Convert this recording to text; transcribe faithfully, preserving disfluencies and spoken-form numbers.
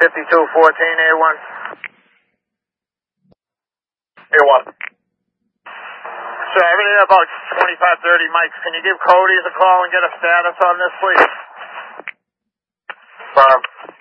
fifty-two fourteen, A one. A one. So everything about twenty-five thirty, Mike. Can you give Cody's a call and get a status on this, please? Firm.